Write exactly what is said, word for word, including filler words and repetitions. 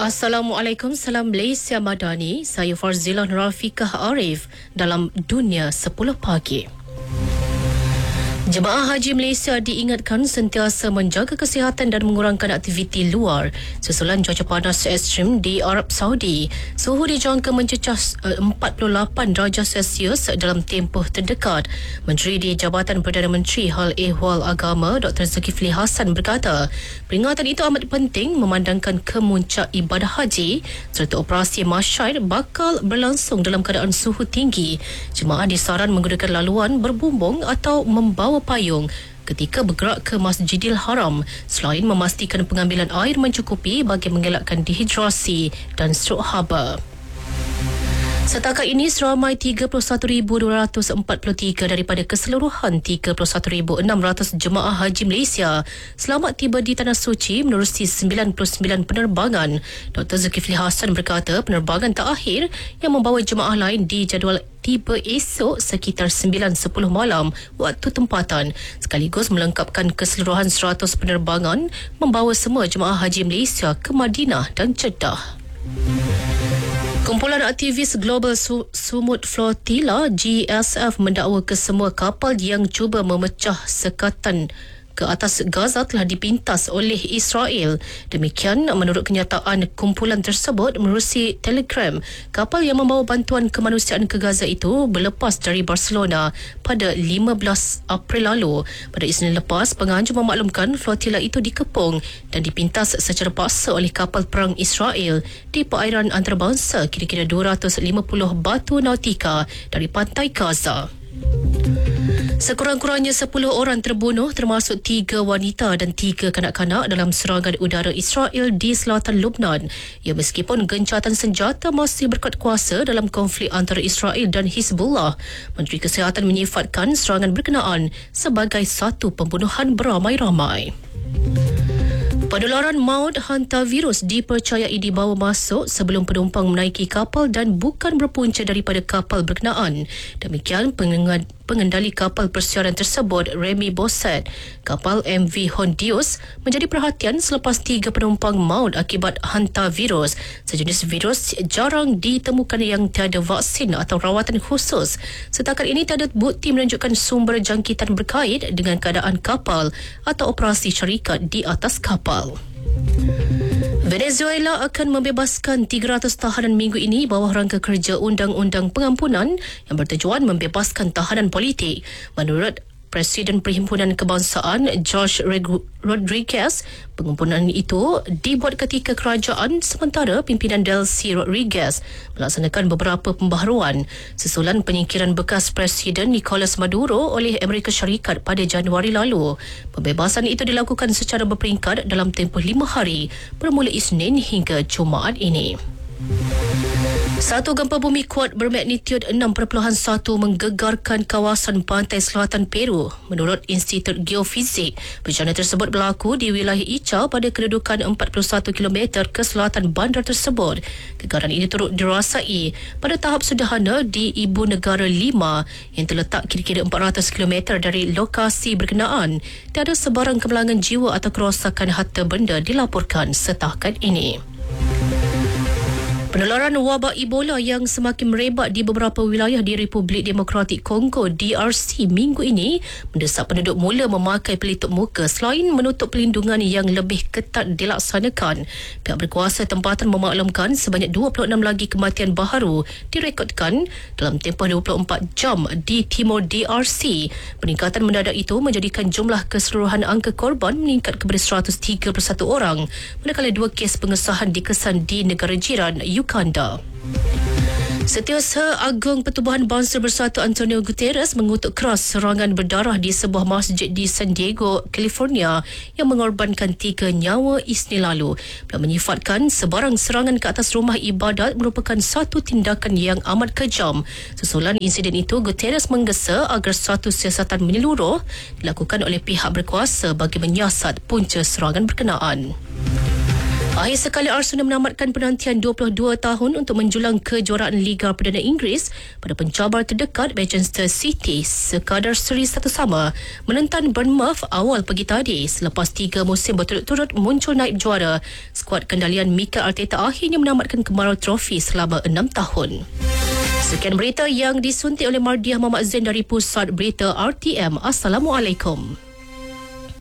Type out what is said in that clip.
Assalamualaikum, salam Malaysia Madani. Saya Farzilah Rafiqah Arif dalam Dunia sepuluh Pagi. Jemaah Haji Malaysia diingatkan sentiasa menjaga kesihatan dan mengurangkan aktiviti luar susulan cuaca panas ekstrim di Arab Saudi. Suhu dijangka mencecah empat puluh lapan darjah Celsius dalam tempoh terdekat. Menteri di Jabatan Perdana Menteri Hal Ehwal Agama Doktor Zulkifli Hassan berkata, peringatan itu amat penting memandangkan kemuncak ibadah haji serta operasi masyar bakal berlangsung dalam keadaan suhu tinggi. Jemaah disaran menggunakan laluan berbumbung atau membawa payung ketika bergerak ke Masjidil Haram selain memastikan pengambilan air mencukupi bagi mengelakkan dehidrasi dan strok haba. Setakat ini, seramai tiga puluh satu ribu dua ratus empat puluh tiga daripada keseluruhan tiga puluh satu ribu enam ratus jemaah haji Malaysia selamat tiba di Tanah Suci menerusi sembilan puluh sembilan penerbangan. Doktor Zulkifli Hassan berkata penerbangan terakhir yang membawa jemaah lain dijadual tiba esok sekitar sembilan sepuluh malam waktu tempatan, sekaligus melengkapkan keseluruhan seratus penerbangan membawa semua jemaah haji Malaysia ke Madinah dan Jeddah. Kumpulan aktivis Global Sumut Flotilla G S F mendakwa kesemua kapal yang cuba memecah sekatan ke atas Gaza telah dipintas oleh Israel. Demikian menurut kenyataan kumpulan tersebut menerusi Telegram. Kapal yang membawa bantuan kemanusiaan ke Gaza itu berlepas dari Barcelona pada lima belas April lalu. Pada Isnin lepas, penganjur memaklumkan flotila itu dikepung dan dipintas secara paksa oleh kapal perang Israel di perairan antarabangsa kira-kira dua ratus lima puluh batu nautika dari pantai Gaza. Sekurang-kurangnya sepuluh orang terbunuh termasuk tiga wanita dan tiga kanak-kanak dalam serangan udara Israel di selatan Lebanon. Ya, meskipun gencatan senjata masih berkuat kuasa dalam konflik antara Israel dan Hizbullah, Menteri Kesihatan menyifatkan serangan berkenaan sebagai satu pembunuhan beramai-ramai. Penularan maut hantavirus dipercayai dibawa masuk sebelum penumpang menaiki kapal dan bukan berpunca daripada kapal berkenaan. Demikian pengendali kapal persiaran tersebut, Remy Bosset. Kapal M V Hondius menjadi perhatian selepas tiga penumpang maut akibat hantavirus. Sejenis virus jarang ditemukan yang tiada vaksin atau rawatan khusus. Setakat ini tiada bukti menunjukkan sumber jangkitan berkait dengan keadaan kapal atau operasi syarikat di atas kapal. Venezuela akan membebaskan tiga ratus tahanan minggu ini bawah rangka kerja Undang-Undang Pengampunan yang bertujuan membebaskan tahanan politik. Menurut Presiden Perhimpunan Kebangsaan George Rodriguez, pengampunan itu dibuat ketika kerajaan sementara pimpinan Delcy Rodriguez melaksanakan beberapa pembaharuan susulan penyingkiran bekas Presiden Nicolas Maduro oleh Amerika Syarikat pada Januari lalu. Pembebasan itu dilakukan secara berperingkat dalam tempoh lima hari bermula Isnin hingga Jumaat ini. Satu gempa bumi kuat bermagnitud enam perpuluhan satu menggegarkan kawasan pantai selatan Peru. Menurut Institut Geofisik, bencana tersebut berlaku di wilayah Ica pada kedudukan empat puluh satu kilometer ke selatan bandar tersebut. Gegaran ini turut dirasai pada tahap sederhana di Ibu Negara lima yang terletak kira-kira empat ratus kilometer dari lokasi berkenaan. Tiada sebarang kemalangan jiwa atau kerosakan harta benda dilaporkan setakat ini. Penularan wabak Ebola yang semakin merebak di beberapa wilayah di Republik Demokratik Kongo D R C minggu ini mendesak penduduk mula memakai pelitup muka selain menutup pelindungan yang lebih ketat dilaksanakan. Pihak berkuasa tempatan memaklumkan sebanyak dua puluh enam lagi kematian baharu direkodkan dalam tempoh dua puluh empat jam di timur D R C. Peningkatan mendadak itu menjadikan jumlah keseluruhan angka korban meningkat kepada seratus tiga puluh satu orang, manakala dua kes pengesahan dikesan di negara jiran Uganda. Setiausaha Agung Pertubuhan Bangsa Bersatu Antonio Guterres mengutuk keras serangan berdarah di sebuah masjid di San Diego, California yang mengorbankan tiga nyawa Isnin lalu. Beliau menyifatkan sebarang serangan ke atas rumah ibadat merupakan satu tindakan yang amat kejam. Susulan insiden itu, Guterres menggesa agar satu siasatan menyeluruh dilakukan oleh pihak berkuasa bagi menyiasat punca serangan berkenaan. Akhir sekali Arsenal menamatkan penantian dua puluh dua tahun untuk menjulang kejuaraan Liga Perdana Inggeris pada pencabar terdekat Manchester City sekadar seri satu sama menentang Bournemouth awal pagi tadi. Selepas tiga musim berturut-turut muncul naib juara, skuad kendalian Mikel Arteta akhirnya menamatkan kemarau trofi selama enam tahun. Sekian berita yang disuntik oleh Mardiah Muhammad Zain dari Pusat Berita R T M. Assalamualaikum.